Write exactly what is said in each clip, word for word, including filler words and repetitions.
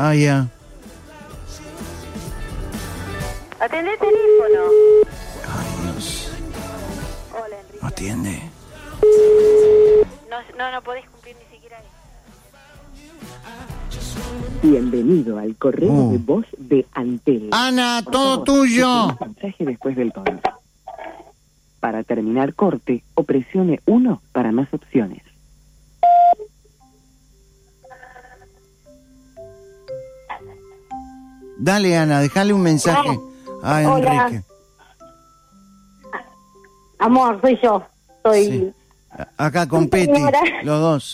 Ah, ya. Atendé el teléfono. Ay, Dios. Hola, Enrique. No atiende. No, no, no podés cumplir ni siquiera eso. Bienvenido al correo Uh. de voz de Antel. Ana, Por todo favor, tuyo. deje un mensaje después del tono. Para terminar corte, o presione uno para más opciones. Dale, Ana, déjale un mensaje a Hola. Enrique. Amor, soy yo. Soy... Sí. Acá con Peti, Señora. los dos.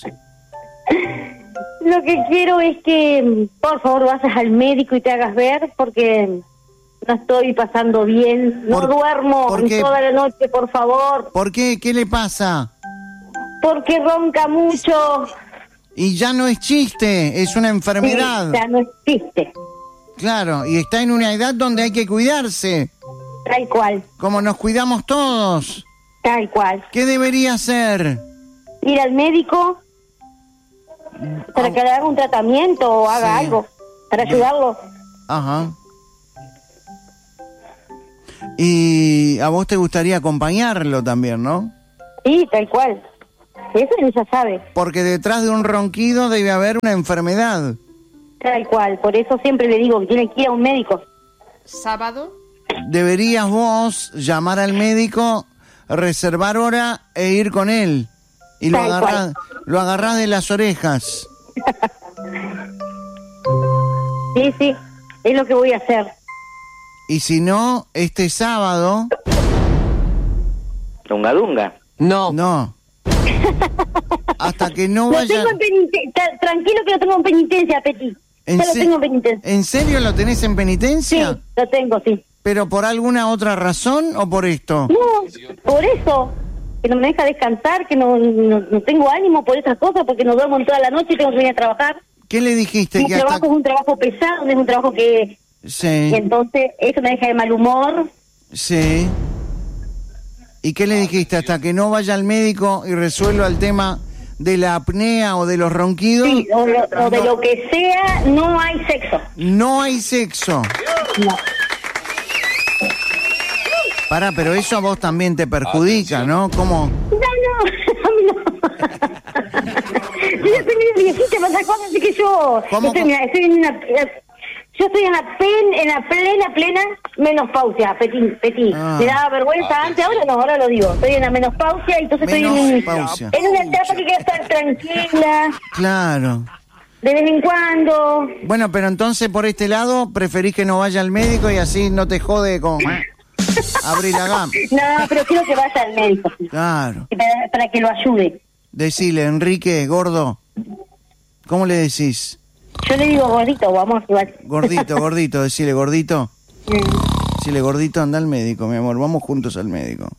Lo que quiero es que, por favor, vayas al médico y te hagas ver, porque no estoy pasando bien. No ¿Por- duermo por qué? toda la noche, por favor. ¿Por qué? ¿Qué le pasa? Porque ronca mucho. Y ya no es chiste, es una enfermedad. Sí, ya no existe. Claro, y está en una edad donde hay que cuidarse, Tal cual, como nos cuidamos todos. tal cual. ¿Qué debería hacer? Ir al médico para que le haga un tratamiento o haga Sí. algo, para ayudarlo. Ajá. Y a vos te gustaría acompañarlo también, ¿no? Sí, tal cual. Eso él ya sabe. Porque detrás de un ronquido debe haber una enfermedad. Tal cual, por eso siempre le digo que tiene que ir a un médico. ¿Sábado? Deberías vos llamar al médico, reservar hora e ir con él. Y lo Tal agarrás, lo agarrás de las orejas. Sí, sí, es lo que voy a hacer. Y si no, este sábado... Dunga Dunga. No. No. Hasta que no Lo vaya... tengo en penitencia, tranquilo que lo tengo en penitencia, Peti. ¿En Ya lo se- tengo en penitencia. ¿En serio lo tenés en Sí, penitencia? lo tengo, sí. ¿Pero por alguna otra razón o por esto? No, por eso, que no me deja descansar, que no, no, no tengo ánimo por esas cosas, porque no duermo en toda la noche y tengo que venir a trabajar. ¿Qué le dijiste? Mi Que trabajo hasta... es un trabajo pesado, no es un trabajo que... Sí, Y entonces eso me deja de mal humor. sí. ¿Y qué le dijiste? Hasta que no vaya al médico y resuelva el tema de la apnea o de los ronquidos, Sí, o, lo- o de lo que sea, no hay sexo. no hay sexo. No. Pará, pero eso a vos también te perjudica, ¿no? ¿Cómo? No, no, a mí no. Yo ya estoy medio viejita para esas cosas, así que yo... ¿Cómo? Yo estoy, mira, estoy en una... Yo estoy en la, pen, en la plena, plena menopausia, Peti. Peti. Ah. Me daba vergüenza antes, ahora no, ahora lo digo. Estoy en la menopausia y entonces estoy en, un- Menopausia. en una etapa que quiero estar tranquila, Claro. de vez en cuando. Bueno, pero entonces por este lado preferís que no vaya al médico y así no te jode con abrir la gama. No, pero quiero que vaya al médico, Claro. para, para que lo ayude. Decile, Enrique, gordo. ¿Cómo le decís? Yo le digo gordito, o amor, igual. Gordito, gordito, decile, gordito. Mm. Decile, gordito, anda al médico, mi amor. Vamos juntos al médico.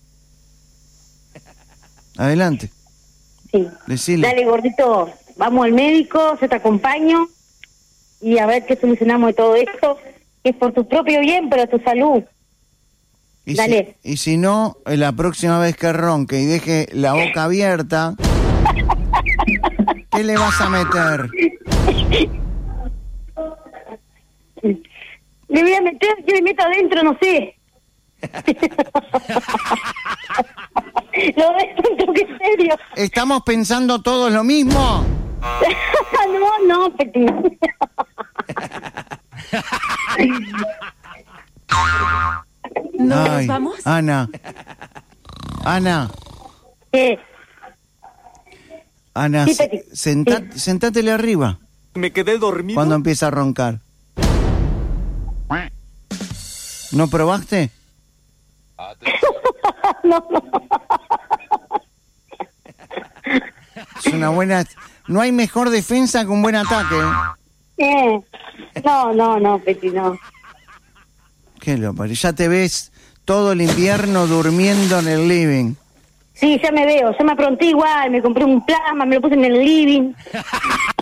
Adelante. Sí. Decile. Dale, gordito, vamos al médico, yo te acompaño y a ver qué solucionamos de todo esto, que es por tu propio bien, pero tu salud. Y Dale. Si, y si no, la próxima vez que ronque y deje la boca abierta, ¿qué le vas a meter? Le voy a meter, yo le meto adentro, no sé. Lo ves, tonto, que serio. ¿Estamos pensando todos lo mismo? No, no, Peti. ¿Nos Ay, vamos? Ana. Ana. ¿Qué? Ana, Sí, se- Peti. senta- sentátele arriba Me quedé dormido. cuando empieza a roncar. ¿No probaste? No, no. Es una buena... No hay mejor defensa que un buen ataque. ¿eh? Eh, No, no, no, Peti, no. Qué lo pare- Ya te ves todo el invierno durmiendo en el living. Sí, ya me veo, ya me apronté igual, me compré un plasma, me lo puse en el living.